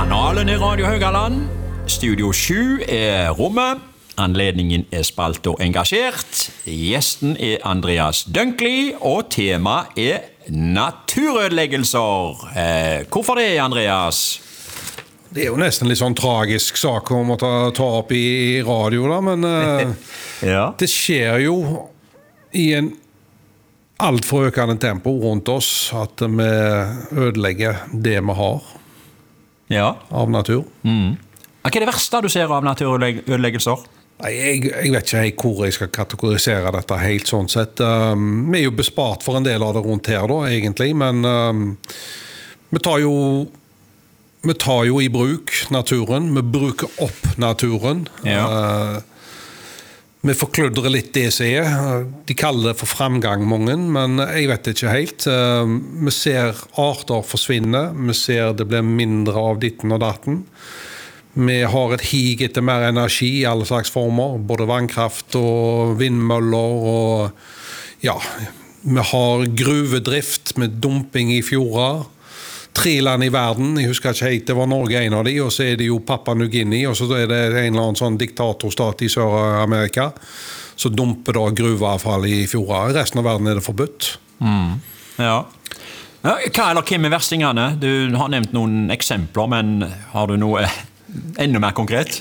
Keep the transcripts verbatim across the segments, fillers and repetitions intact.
Kanalen er Radio Haugaland. Studio sju er rommet. Anledningen er spalt og engasjert. Gjesten er Andreas Dunkley, og tema er naturødeleggelser. Eh, hvorfor det, Andreas? Det er jo nesten litt sånn tragisk sak å måtte ta opp i radio, da, men eh, ja. Det skjer jo i en alt for økende tempo rundt oss at vi ødelegger det vi har ja. Av natur. Mm. Hva er det verste du ser av naturødeleggelser? Nei, jeg, jeg vet ikke helt hvor jeg skal kategorisere dette helt sånn sett. Um, vi er jo bespart for en del av det rundt her da, egentlig, men um, vi tar jo vi tar jo i bruk naturen, vi bruker opp naturen. Ja. Uh, vi forkludrer litt det som er. De kaller det for fremgang, mange, men jeg vet ikke helt. Uh, vi ser arter forsvinne, vi ser det blir mindre av ditten og datten. Vi har et hig etter mer energi i alle slags former, både vannkraft og vindmøller, og ja, vi har gruvedrift med dumping i fjorder. Tre land i verden, jeg husker ikke helt, det var Norge en av de, og så er det jo Papua New Guinea, og så er det en eller annen sånn diktatorstat i Sør-Amerika, så dumper da gruveavfall i fjorder. I resten av verden er det forbudt. Mm. Ja. Ja, hva eller hvem er verstingene? Du har nevnt noen eksempler, men har du noe enda mer konkret?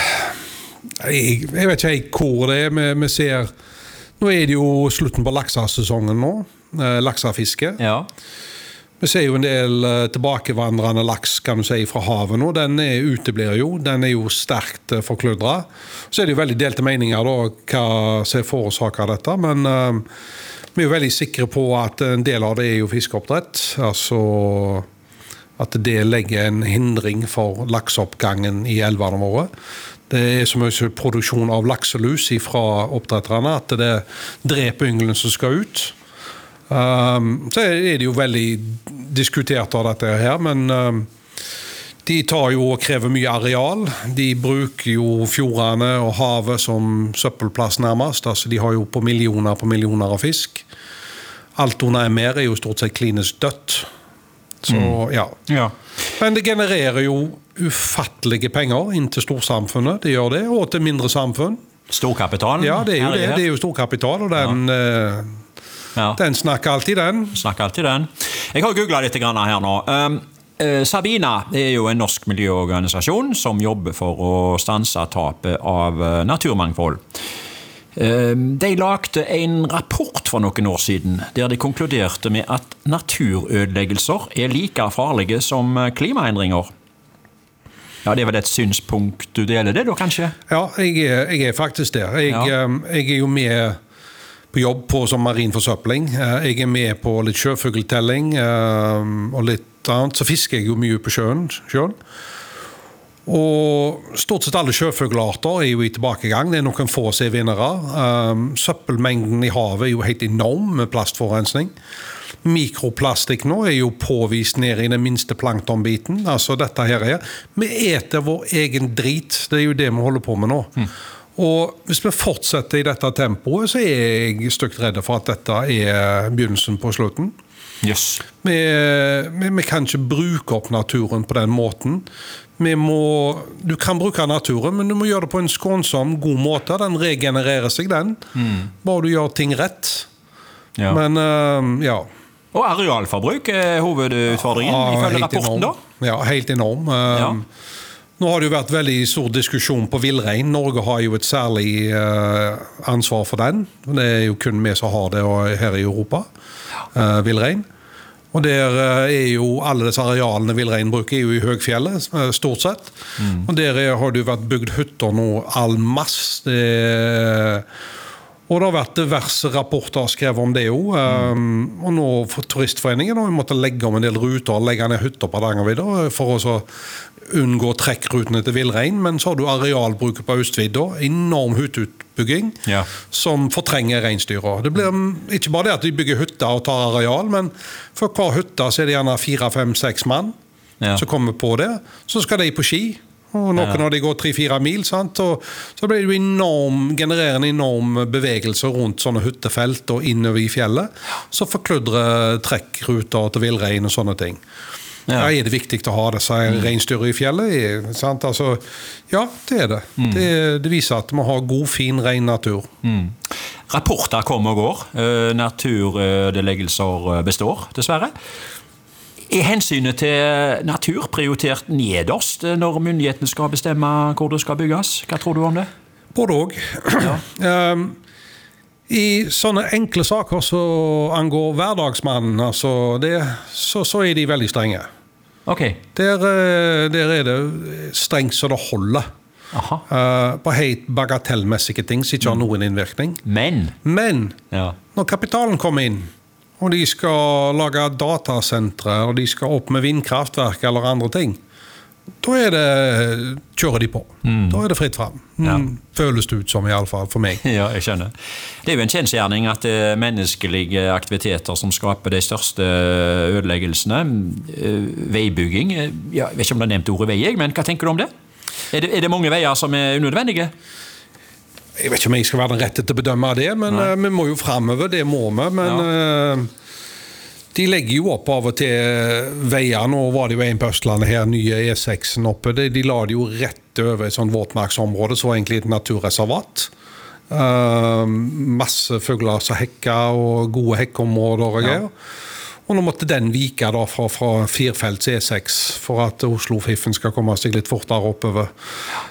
Jeg, jeg vet ikke helt hvor det er, vi, vi ser, nå er det jo slutten på laksesesongen nå, eh, laksefiske. Ja. Vi ser jo en del tilbakevandrende laks, kan du si, fra havet nå. Den er, uteblir jo, den er jo sterkt forkludret. Så er det jo veldig delte meninger da, hva som forårsaker dette, men uh, vi er jo veldig sikre på at en del av det er jo fiskeoppdrett, altså at det legger en hindring for lakseoppgangen i elvene våre. Det er så mye produksjon av lakselus fra oppdretterne at det dreper yngelen som skal ut. Um, så er det jo veldig diskutert av dette her, men um, de tar jo og krever mye areal. De bruker jo fjordene og havet som søppelplass nærmest. Altså, de har jo på millioner på millioner av fisk. Alt under er mer er jo stort sett klinisk dødt. Så, mm. ja. Ja. Men det genererer jo ufattelige penger inn til storsamfunnet, det gjør det, og til mindre samfunn. Storkapitalen? Ja, det er jo det. Det er jo storkapital, og den... Ja. Ja. Den snakker alltid den. Snakker alltid den. Jeg har googlet litt grann her nå. Um, uh, Sabina er jo en norsk miljøorganisasjon som jobber for å stanse tapet av uh, naturmangfold. Um, de lagde en rapport for noen år siden, der de konkluderte med at naturødeleggelser er like farlige som klimaendringer. Ja, det er vel et synspunkt du deler det da, kanskje? Ja, jeg er, jeg er faktisk der. Jeg, ja. um, jeg er jo med... på jobb på som marin forsøpling. Jeg er med på litt sjøfugltelling og litt annet, så fisker jeg jo mye på sjøen selv. Og stort sett alle sjøfuglarter er jo i tilbakegang. Det er noen få som er vinnere. Søppelmengden i havet er jo helt enorm med plastforurensning. Mikroplastikk nå er jo påvist ned i den minste planktonbiten. Altså dette her er. Vi eter vår egen drit. Det er jo det vi holder på med nå. Mm. Og hvis vi fortsetter i dette tempoet, så er jeg stygt redd for at dette er begynnelsen på slutten. Yes. Vi, vi, vi kan ikke bruke opp naturen på den måten. Vi må, du kan bruke naturen, men du må gjøre det på en skånsom, god måte. Den regenererer seg, den. Mm. Bare du gjør ting rett. Ja. Men, uh, ja. Og arealforbruk er hovedutfordringen, ja, ifølge rapporten enorm. Da? Ja, helt enorm. Uh, ja. Nå har det jo vært veldig stor diskusjon på villrein. Norge har jo et særlig uh, ansvar for den. Det er jo kun vi som har det her i Europa, uh, villrein. Og der uh, er jo alle disse arealene villrein bruker er jo i høgfjellet, uh, stort sett. Mm. Og der er, har det jo vært bygd hytter nå all masse. Det, og det har vært diverse rapporter skrevet om det jo. Um, mm. Og nå for Turistforeningen har vi måttet legge om en del ruter og legge ned hytter på Hardangervidda for å så unngå trekkrutene til villrein, men så har du arealbruket på Østvidda, enorm hytteutbygging, ja. Som fortrenger reinsdyra. Det blir ikke bare det at de bygger hytter og tar areal, men for hver hytte så er det gjerne fire, fem, seks mann ja. Som kommer på det. Så skal de på ski, og noen ja. Av de går tre-fire mil, sant? Og så blir det jo enorm, genererer en enorm bevegelse rundt sånne hyttefelt og innover i fjellet, så forkludrer trekkruter til villrein og sånne ting. Ja. Er det viktig å ha disse mm. reinsdyr i fjellet? Sant? Altså, ja, det er det. Mm. det. Det viser at vi har god, fin, ren natur. Mm. Rapporter kommer og går. Naturødeleggelser består, dessverre. Er hensynet til natur prioritert nederst når myndighetene skal bestemme hvor det skal bygges? Hva tror du om det? Både og. Ja. um, I sånne enkle saker som angår hverdagsmannen, altså det, så, så er de veldig strenge. Okay. Der, der er det strengt så det holder. Uh, på helt bagatellmessige ting som ikke har noen innvirkning. Men? Men, ja. Når kapitalen kommer inn, og de skal lage datasentre, og de skal opp med vindkraftverk eller andre ting, da er det, kjører de på. Mm. Da er det fritt frem. Ja. Føles det ut som i alle fall for meg. Ja, jeg skjønner. Det er jo en kjensgjerning at det er menneskelige aktiviteter som skaper de største ødeleggelsene. Veibygging, ja, jeg vet ikke om du har nevnt ordet vei, men hva tenker du om det? Er det, er det mange veier som er unødvendige? Jeg vet ikke om jeg skal være den rette til å bedømme det, men uh, vi må jo fremover, det må vi. Men ja. uh, de legger jo opp av og til veier. Nå var det jo en på Østlandet her, nye E seks oppe. De, de la det jo rett over et sånt våtmarksområde, så var egentlig et naturreservat. Uh, masse fugler som hekker, og gode hekkeområder og greier. Ja. Og nå måtte den vike da fra, fra firefelts E seks for at Oslo-fiffen skal komme seg litt fortere oppover.